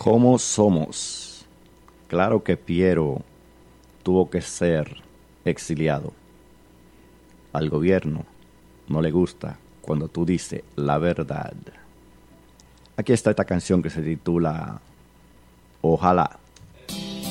¿Cómo somos? Claro que Piero tuvo que ser exiliado. Al gobierno no le gusta cuando tú dices la verdad. Aquí está esta canción que se titula Ojalá.